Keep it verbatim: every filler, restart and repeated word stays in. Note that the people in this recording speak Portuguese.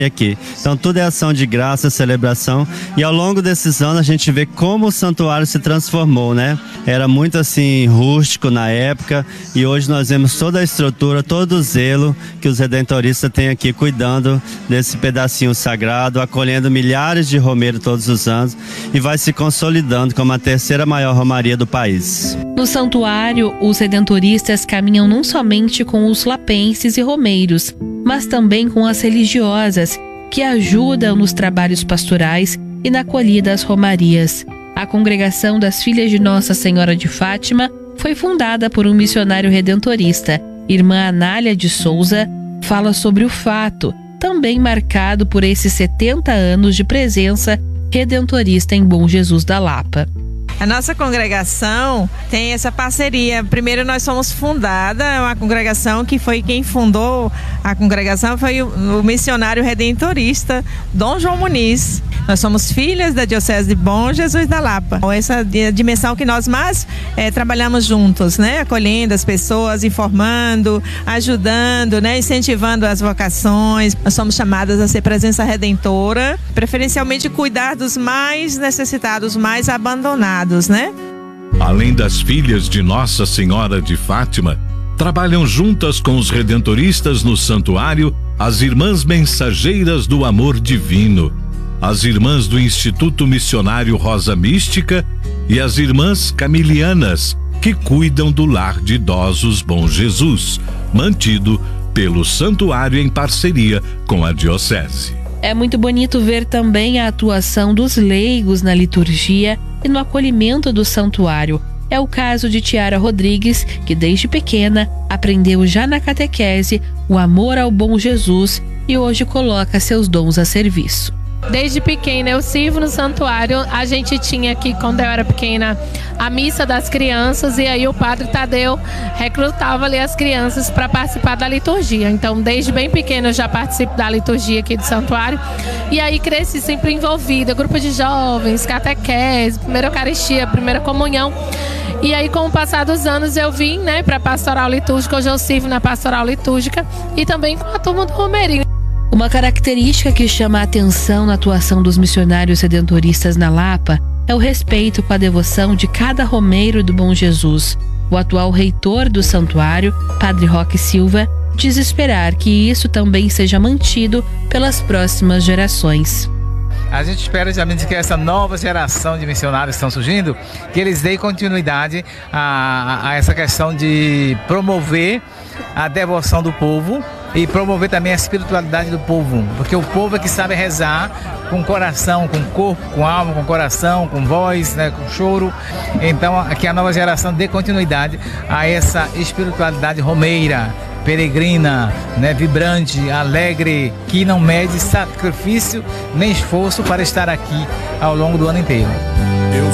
aqui. Então tudo é ação de graça, celebração, e ao longo desses anos a gente vê como o santuário se transformou, né? Era muito assim rústico na época, e hoje nós vemos toda a estrutura, todo o zelo que os redentoristas têm aqui cuidando desse pedacinho sagrado, acolhendo milhares de romeiros todos os anos, e vai se consolidando como a terceira maior romaria do país. No santuário, os redentoristas caminham não somente com os lapenses e romeiros, mas também com as religiosas, que ajudam nos trabalhos pastorais e na acolhida às romarias. A Congregação das Filhas de Nossa Senhora de Fátima foi fundada por um missionário redentorista. Irmã Anália de Souza fala sobre o fato, também marcado por esses setenta anos de presença redentorista em Bom Jesus da Lapa. A nossa congregação tem essa parceria. Primeiro nós somos fundada, é uma congregação que foi quem fundou a congregação, foi o, o missionário redentorista Dom João Muniz. Nós somos filhas da Diocese de Bom Jesus da Lapa. Essa é a dimensão que nós mais é, trabalhamos juntos, né? Acolhendo as pessoas, informando, ajudando, né? Incentivando as vocações. Nós somos chamadas a ser presença redentora, preferencialmente cuidar dos mais necessitados, mais abandonados, né? Além das filhas de Nossa Senhora de Fátima, trabalham juntas com os redentoristas no santuário as Irmãs Mensageiras do Amor Divino, as Irmãs do Instituto Missionário Rosa Mística e as Irmãs Camilianas, que cuidam do Lar de Idosos Bom Jesus, mantido pelo santuário em parceria com a Diocese. É muito bonito ver também a atuação dos leigos na liturgia e no acolhimento do santuário. É o caso de Tiara Rodrigues, que desde pequena aprendeu já na catequese o amor ao Bom Jesus e hoje coloca seus dons a serviço. Desde pequena eu sirvo no santuário. A gente tinha aqui, quando eu era pequena, a missa das crianças, e aí o padre Tadeu recrutava ali as crianças para participar da liturgia. Então desde bem pequena eu já participo da liturgia aqui do santuário, e aí cresci sempre envolvida, grupo de jovens, catequese, primeira eucaristia, primeira comunhão. E aí, com o passar dos anos, eu vim, né, para a pastoral litúrgica. Hoje eu sirvo na pastoral litúrgica e também com a turma do Romeirinho. Uma característica que chama a atenção na atuação dos missionários redentoristas na Lapa é o respeito com a devoção de cada romeiro do Bom Jesus. O atual reitor do santuário, Padre Roque Silva, diz esperar que isso também seja mantido pelas próximas gerações. A gente espera justamente que essa nova geração de missionários que estão surgindo, que eles deem continuidade a, a essa questão de promover a devoção do povo e promover também a espiritualidade do povo, porque o povo é que sabe rezar com coração, com corpo, com alma, com coração, com voz, né, com choro. Então, que a nova geração dê continuidade a essa espiritualidade romeira, peregrina, né, vibrante, alegre, que não mede sacrifício nem esforço para estar aqui ao longo do ano inteiro.